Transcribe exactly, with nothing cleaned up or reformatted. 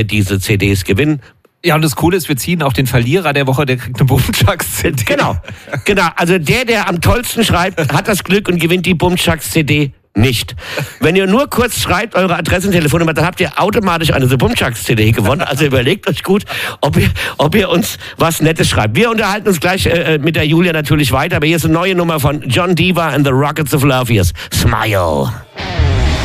diese C Ds gewinnen. Ja, und das Coole ist, wir ziehen auch den Verlierer der Woche, der kriegt eine Bumchucks-C D. Genau, genau. Also der, der am tollsten schreibt, hat das Glück und gewinnt die Bumchucks-C D nicht. Wenn ihr nur kurz schreibt, eure Adresse und Telefonnummer, dann habt ihr automatisch eine The Bumchucks-C D gewonnen. Also überlegt euch gut, ob ihr, ob ihr uns was Nettes schreibt. Wir unterhalten uns gleich äh, mit der Julia natürlich weiter, aber hier ist eine neue Nummer von John Diva and the Rockets of Love. Hier ist Smile.